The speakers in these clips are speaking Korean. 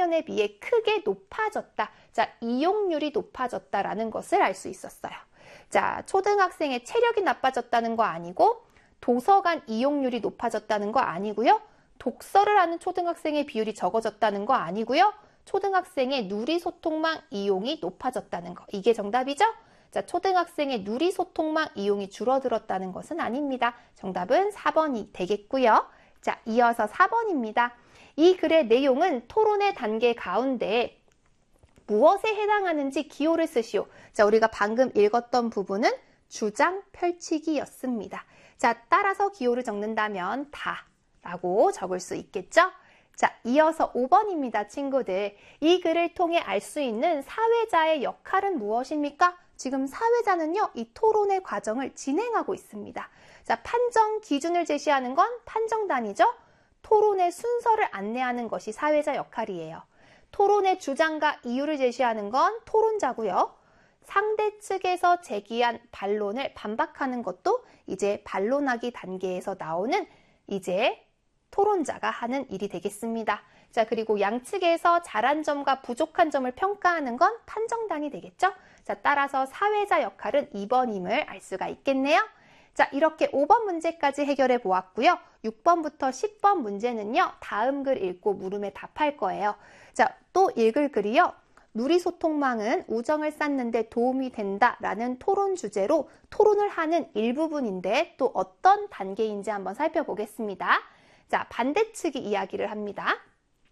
학년에 비해 크게 높아졌다. 자, 이용률이 높아졌다라는 것을 알 수 있었어요. 자, 초등학생의 체력이 나빠졌다는 거 아니고 도서관 이용률이 높아졌다는 거 아니고요. 독서를 하는 초등학생의 비율이 적어졌다는 거 아니고요. 초등학생의 누리소통망 이용이 높아졌다는 거. 이게 정답이죠? 자, 초등학생의 누리소통망 이용이 줄어들었다는 것은 아닙니다. 정답은 4번이 되겠고요. 자, 이어서 4번입니다. 이 글의 내용은 토론의 단계 가운데 무엇에 해당하는지 기호를 쓰시오. 자, 우리가 방금 읽었던 부분은 주장 펼치기였습니다. 자, 따라서 기호를 적는다면 다 라고 적을 수 있겠죠? 자, 이어서 5번입니다, 친구들. 이 글을 통해 알 수 있는 사회자의 역할은 무엇입니까? 지금 사회자는요, 이 토론의 과정을 진행하고 있습니다. 자, 판정 기준을 제시하는 건 판정단이죠? 토론의 순서를 안내하는 것이 사회자 역할이에요. 토론의 주장과 이유를 제시하는 건 토론자고요. 상대 측에서 제기한 반론을 반박하는 것도 이제 반론하기 단계에서 나오는 이제 토론자가 하는 일이 되겠습니다. 자, 그리고 양측에서 잘한 점과 부족한 점을 평가하는 건 판정단이 되겠죠? 자, 따라서 사회자 역할은 2번임을 알 수가 있겠네요. 자, 이렇게 5번 문제까지 해결해 보았고요. 6번부터 10번 문제는요, 다음 글 읽고 물음에 답할 거예요. 자, 또 읽을 글이요. 누리소통망은 우정을 쌓는 데 도움이 된다라는 토론 주제로 토론을 하는 일부분인데 또 어떤 단계인지 한번 살펴보겠습니다. 자, 반대측이 이야기를 합니다.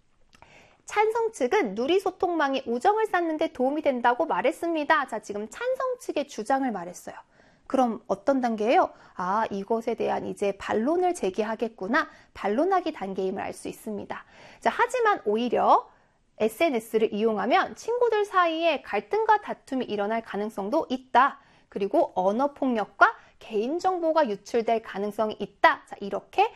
찬성 측은 누리소통망이 우정을 쌓는 데 도움이 된다고 말했습니다. 자, 지금 찬성 측의 주장을 말했어요. 그럼 어떤 단계예요? 아, 이것에 대한 이제 반론을 제기하겠구나. 반론하기 단계임을 알 수 있습니다. 자, 하지만 오히려 SNS를 이용하면 친구들 사이에 갈등과 다툼이 일어날 가능성도 있다. 그리고 언어폭력과 개인정보가 유출될 가능성이 있다. 자, 이렇게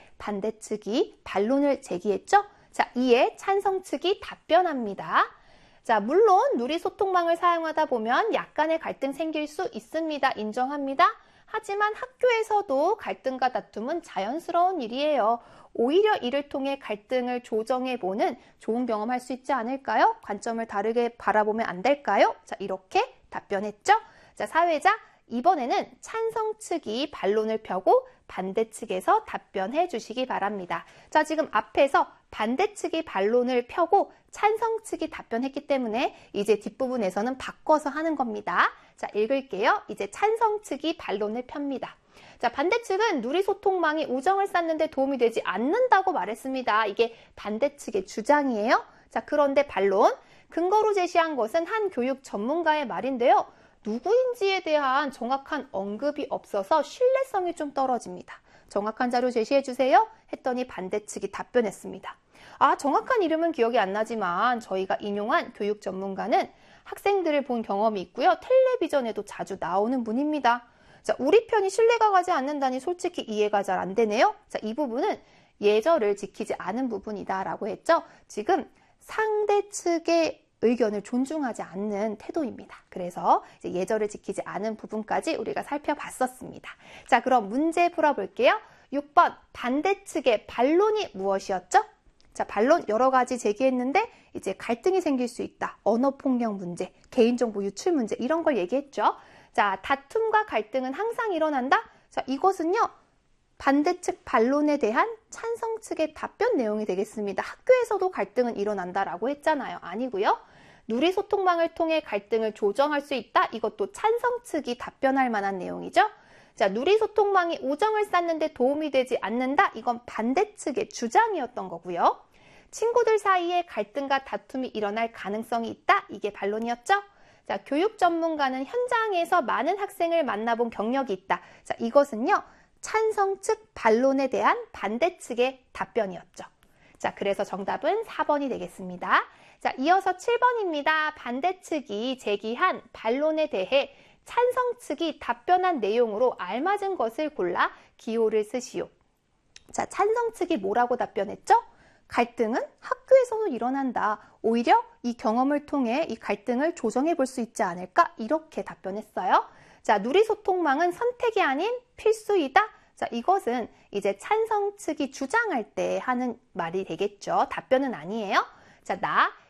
반대측이 반론을 제기했죠. 자, 이에 찬성 측이 답변합니다. 자, 물론 누리소통망을 사용하다 보면 약간의 갈등 생길 수 있습니다. 인정합니다. 하지만 학교에서도 갈등과 다툼은 자연스러운 일이에요. 오히려 이를 통해 갈등을 조정해보는 좋은 경험할 수 있지 않을까요? 관점을 다르게 바라보면 안 될까요? 자, 이렇게 답변했죠. 자, 사회자 이번에는 찬성 측이 반론을 펴고 반대 측에서 답변해 주시기 바랍니다. 자, 지금 앞에서 반대 측이 반론을 펴고 찬성 측이 답변했기 때문에 이제 뒷부분에서는 바꿔서 하는 겁니다. 자, 읽을게요. 이제 찬성 측이 반론을 펴니다. 자, 반대 측은 누리소통망이 우정을 쌓는 데 도움이 되지 않는다고 말했습니다. 이게 반대 측의 주장이에요. 자, 그런데 반론. 근거로 제시한 것은 한 교육 전문가의 말인데요. 누구인지에 대한 정확한 언급이 없어서 신뢰성이 좀 떨어집니다. 정확한 자료 제시해 주세요. 했더니 반대 측이 답변했습니다. 아, 정확한 이름은 기억이 안 나지만 저희가 인용한 교육 전문가는 학생들을 본 경험이 있고요. 텔레비전에도 자주 나오는 분입니다. 자, 우리 편이 신뢰가 가지 않는다니 솔직히 이해가 잘 안 되네요. 자, 이 부분은 예절을 지키지 않은 부분이다라고 했죠. 지금 상대 측의 의견을 존중하지 않는 태도입니다. 그래서 이제 예절을 지키지 않은 부분까지 우리가 살펴봤었습니다. 자, 그럼 문제 풀어볼게요. 6번 반대측의 반론이 무엇이었죠? 자, 반론 여러 가지 제기했는데 이제 갈등이 생길 수 있다. 언어폭력 문제, 개인정보 유출 문제 이런 걸 얘기했죠. 자, 다툼과 갈등은 항상 일어난다? 자, 이것은요. 반대측 반론에 대한 찬성 측의 답변 내용이 되겠습니다. 학교에서도 갈등은 일어난다라고 했잖아요. 아니고요. 누리소통망을 통해 갈등을 조정할 수 있다. 이것도 찬성 측이 답변할 만한 내용이죠. 자, 누리소통망이 우정을 쌓는 데 도움이 되지 않는다. 이건 반대측의 주장이었던 거고요. 친구들 사이에 갈등과 다툼이 일어날 가능성이 있다. 이게 반론이었죠. 자, 교육 전문가는 현장에서 많은 학생을 만나본 경력이 있다. 자, 이것은요. 찬성 측 반론에 대한 반대 측의 답변이었죠. 자, 그래서 정답은 4번이 되겠습니다. 자, 이어서 7번입니다. 반대 측이 제기한 반론에 대해 찬성 측이 답변한 내용으로 알맞은 것을 골라 기호를 쓰시오. 자, 찬성 측이 뭐라고 답변했죠? 갈등은 학교에서도 일어난다. 오히려 이 경험을 통해 이 갈등을 조정해 볼 수 있지 않을까? 이렇게 답변했어요. 자, 누리소통망은 선택이 아닌 필수이다. 자, 이것은 이제 찬성 측이 주장할 때 하는 말이 되겠죠. 답변은 아니에요. 자, 나